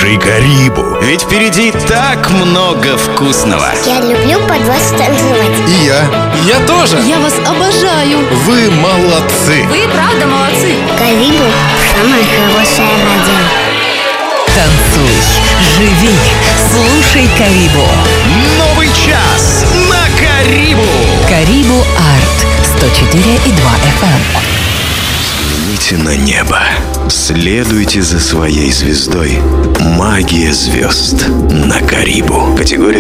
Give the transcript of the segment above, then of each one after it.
Слушай Карибу, ведь впереди так много вкусного. Я люблю под вас танцевать. И я тоже. Я вас обожаю. Вы молодцы. Вы правда молодцы. Карибу – самое хорошее радио. Танцуй, живи, слушай Карибу. Новый час на Карибу. Карибу Арт 104,2 FM. Взгляните на небо. Следуйте за своей звездой. Магия звезд на Карибу. Категория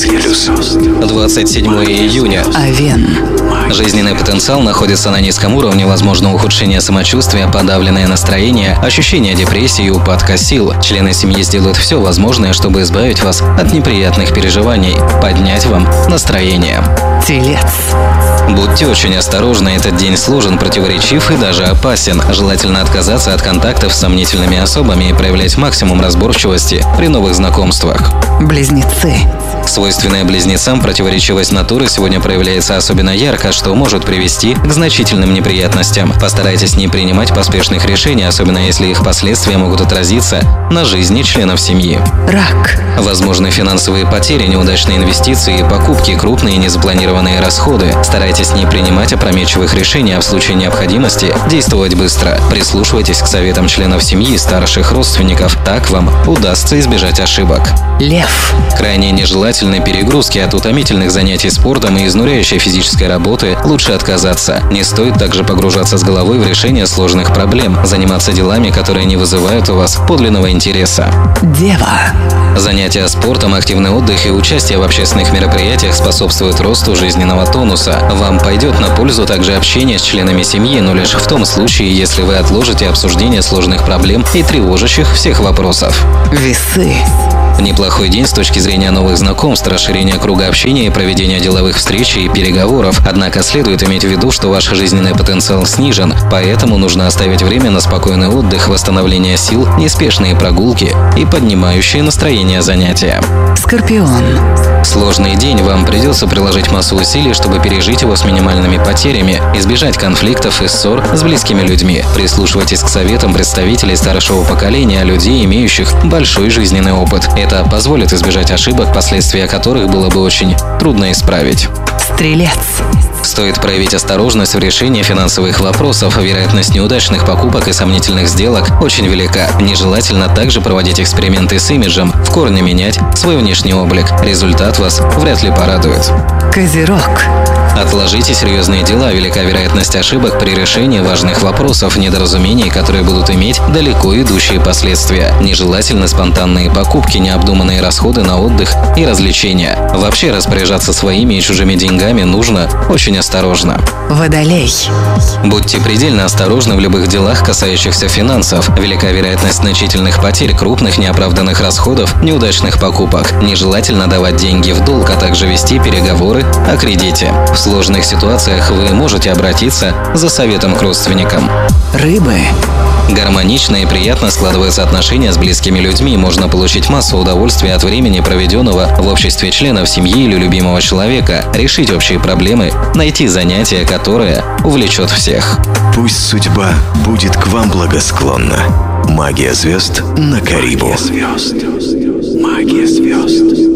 12+. 27 июня. Овен. Жизненный потенциал находится на низком уровне, возможно ухудшение самочувствия, подавленное настроение, ощущение депрессии и упадка сил. Члены семьи сделают все возможное, чтобы избавить вас от неприятных переживаний, поднять вам настроение. Телец. Будьте очень осторожны, этот день сложен, противоречив и даже опасен. Желательно отказаться от контактов с сомнительными особами и проявлять максимум разборчивости при новых знакомствах. Близнецы. Свойственная близнецам противоречивость натуры сегодня проявляется особенно ярко, что может привести к значительным неприятностям. Постарайтесь не принимать поспешных решений, особенно если их последствия могут отразиться на жизни членов семьи. Рак. Возможны финансовые потери, неудачные инвестиции, покупки, крупные незапланированные расходы. Старайтесь не принимать опрометчивых решений, а в случае необходимости действовать быстро. Прислушивайтесь к советам членов семьи и старших родственников. Так вам удастся избежать ошибок. Лев. Крайне нежелательны перегрузки. От утомительных занятий спортом и изнуряющей физической работы лучше отказаться. Не стоит также погружаться с головой в решение сложных проблем, заниматься делами, которые не вызывают у вас подлинного интереса. Дева. Занятия спортом, активный отдых и участие в общественных мероприятиях способствуют росту жизненного тонуса. Вам пойдет на пользу также общение с членами семьи, но лишь в том случае, если вы отложите обсуждение сложных проблем и тревожащих всех вопросов. Весы. Неплохой день с точки зрения новых знакомств, расширения круга общения и проведения деловых встреч и переговоров. Однако следует иметь в виду, что ваш жизненный потенциал снижен, поэтому нужно оставить время на спокойный отдых, восстановление сил, неспешные прогулки и поднимающие настроение занятия. Скорпион. Сложный день, вам придется приложить массу усилий, чтобы пережить его с минимальными потерями, избежать конфликтов и ссор с близкими людьми. Прислушивайтесь к советам представителей старшего поколения, людей, имеющих большой жизненный опыт. Это позволит избежать ошибок, последствия которых было бы очень трудно исправить. Стрелец. Стоит проявить осторожность в решении финансовых вопросов. Вероятность неудачных покупок и сомнительных сделок очень велика. Нежелательно также проводить эксперименты с имиджем, в корне менять свой внешний облик. Результат вас вряд ли порадует. Козерог. Отложите серьезные дела, велика вероятность ошибок при решении важных вопросов, недоразумений, которые будут иметь далеко идущие последствия. Нежелательны спонтанные покупки, необдуманные расходы на отдых и развлечения. Вообще распоряжаться своими и чужими деньгами нужно очень осторожно. Водолей. Будьте предельно осторожны в любых делах, касающихся финансов. Велика вероятность значительных потерь, крупных неоправданных расходов, неудачных покупок. Нежелательно давать деньги в долг, а также вести переговоры о кредите. В сложных ситуациях вы можете обратиться за советом к родственникам. Рыбы. Гармонично и приятно складываются отношения с близкими людьми. Можно получить массу удовольствия от времени, проведенного в обществе членов семьи или любимого человека, решить общие проблемы, найти занятие, которое увлечет всех. Пусть судьба будет к вам благосклонна. Магия звезд на Карибу. Магия звезд.